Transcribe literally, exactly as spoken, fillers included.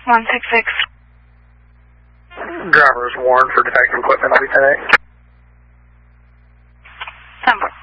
one six six. Driver is warned for defective equipment. I'll be ten eight. Ten four.